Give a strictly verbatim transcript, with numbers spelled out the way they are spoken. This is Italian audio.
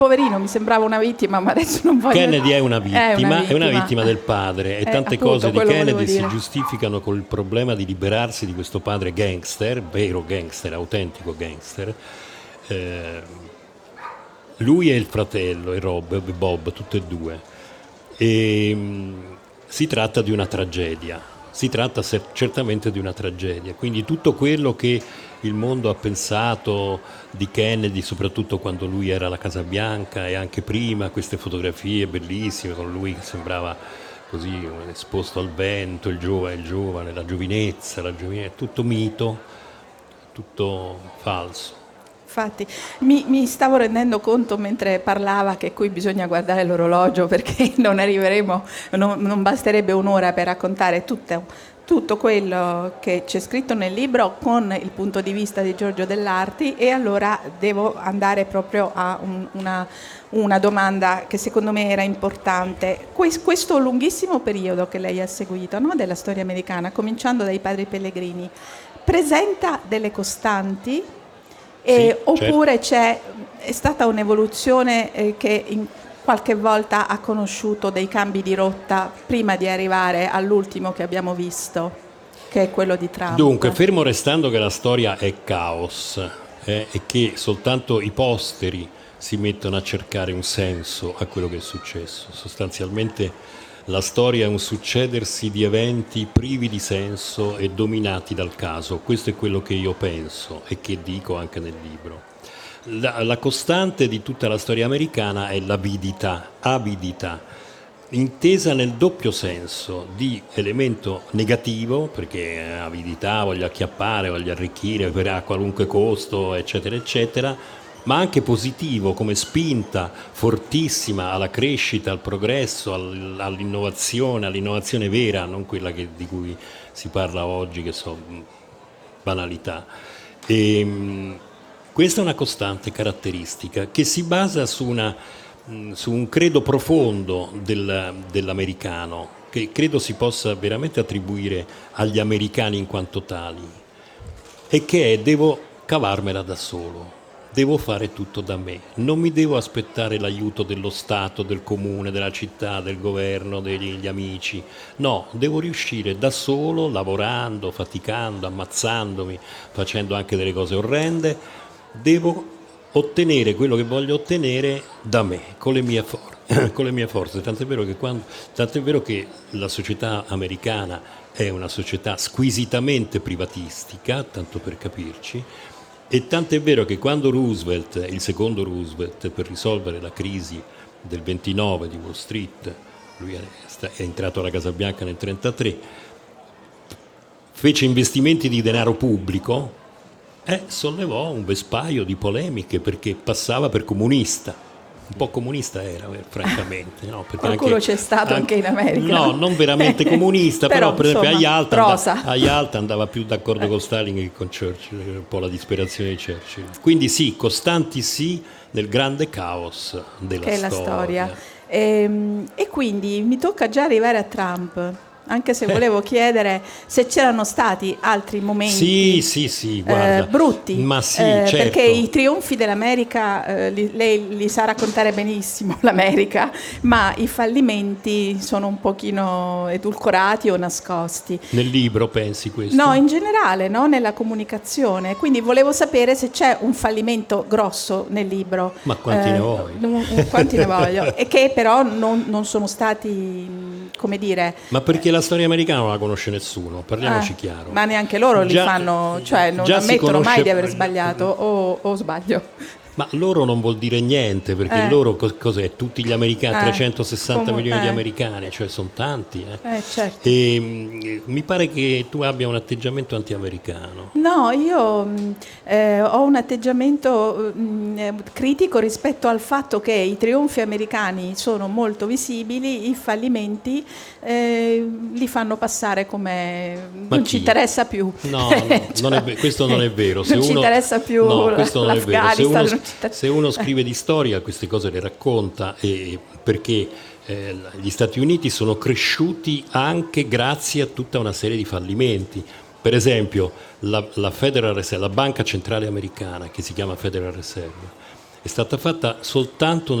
Poverino, mi sembrava una vittima, ma adesso non voglio... Kennedy è una vittima, è una vittima, è una vittima del padre e Eh, tante appunto, cose di quello volevo Kennedy si dire. giustificano col problema di liberarsi di questo padre gangster, vero gangster, autentico gangster. Eh, lui e il fratello, e Rob, e Bob, tutte e due. E, mh, si tratta di una tragedia, si tratta se- certamente di una tragedia, quindi tutto quello che il mondo ha pensato di Kennedy, soprattutto quando lui era alla Casa Bianca e anche prima, queste fotografie bellissime con lui che sembrava così esposto al vento, il giovane, il giovane, la giovinezza, la giovinezza, tutto mito, tutto falso. Infatti, mi, mi stavo rendendo conto mentre parlava che qui bisogna guardare l'orologio perché non arriveremo, non, non basterebbe un'ora per raccontare tutto, tutto quello che c'è scritto nel libro con il punto di vista di Giorgio Dell'Arti, e allora devo andare proprio a un, una, una domanda che secondo me era importante. Questo lunghissimo periodo che lei ha seguito, no, della storia americana, cominciando dai Padri Pellegrini, presenta delle costanti? Eh, Sì, oppure certo. c'è, è stata un'evoluzione eh, che in qualche volta ha conosciuto dei cambi di rotta prima di arrivare all'ultimo che abbiamo visto, che è quello di Trump? Dunque, fermo restando che la storia è caos eh, e che soltanto i posteri si mettono a cercare un senso a quello che è successo. Sostanzialmente la storia è un succedersi di eventi privi di senso e dominati dal caso. Questo è quello che io penso e che dico anche nel libro. La, la costante di tutta la storia americana è l'avidità, avidità, intesa nel doppio senso di elemento negativo, perché avidità, voglio acchiappare, voglio arricchire per a qualunque costo, eccetera, eccetera, ma anche positivo come spinta fortissima alla crescita, al progresso, al, all'innovazione, all'innovazione vera, non quella che, di cui si parla oggi, che sono banalità. E, mh, questa è una costante caratteristica che si basa su, una, mh, su un credo profondo del, dell'americano, che credo si possa veramente attribuire agli americani in quanto tali, e che è: devo cavarmela da solo. Devo fare tutto da me, non mi devo aspettare l'aiuto dello Stato, del comune, della città, del governo, degli amici. No, devo riuscire da solo, lavorando, faticando, ammazzandomi, facendo anche delle cose orrende. Devo ottenere quello che voglio ottenere da me, con le mie, for- con le mie forze. Tant'è vero che quando, tant'è vero che la società americana è una società squisitamente privatistica, tanto per capirci. E tant'è vero che quando Roosevelt, il secondo Roosevelt, per risolvere la crisi del ventinove di Wall Street, lui è entrato alla Casa Bianca nel trentatré, fece investimenti di denaro pubblico e sollevò un vespaio di polemiche perché passava per comunista. Un po' comunista era, francamente. No? Perché Qualcuno anche, c'è stato anche, anche in America. No, non veramente comunista, però, però per esempio a Yalta, andava, a Yalta andava più d'accordo eh. con Stalin che con Churchill, un po' la disperazione di Churchill. Quindi sì, costanti sì nel grande caos della che è storia. La storia. E, e quindi mi tocca già arrivare a Trump. Anche se volevo chiedere se c'erano stati altri momenti sì, sì, sì, guarda, eh, brutti, ma sì, eh, certo. perché i trionfi dell'America, eh, li, lei li sa raccontare benissimo l'America, ma i fallimenti sono un pochino edulcorati o nascosti. Nel libro pensi questo? No, in generale, no? Nella comunicazione. Quindi volevo sapere se c'è un fallimento grosso nel libro. Ma quanti eh, ne vuoi? Un, quanti ne voglio? E che però non, non sono stati, come dire... Ma perché la storia americana non la conosce nessuno, parliamoci eh, chiaro. Ma neanche loro già, li fanno, cioè non ammettono conosce... mai di aver sbagliato, o, o sbaglio? Ma loro non vuol dire niente, perché eh. loro cos'è? Tutti gli americani, eh. trecentosessanta Come, milioni eh. di americani, cioè sono tanti. Eh. Eh, certo. E mh, mi pare che tu abbia un atteggiamento anti-americano. No, io eh, ho un atteggiamento mh, critico rispetto al fatto che i trionfi americani sono molto visibili, i fallimenti eh, li fanno passare come Ma non chi? ci interessa più. No, no cioè, non è, questo non è vero. Se non uno, ci interessa più no, questo non è vero. Se uno, inter... se uno scrive di storia queste cose le racconta, e perché eh, gli Stati Uniti sono cresciuti anche grazie a tutta una serie di fallimenti. Per esempio la, la Federal Reserve, la banca centrale americana, che si chiama Federal Reserve, è stata fatta soltanto